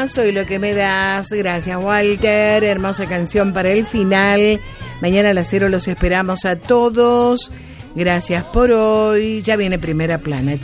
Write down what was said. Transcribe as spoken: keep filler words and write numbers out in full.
Soy lo que me das. Gracias, Walter. Hermosa canción para el final. Mañana a las cero los esperamos a todos. Gracias por hoy. Ya viene Primera Plana.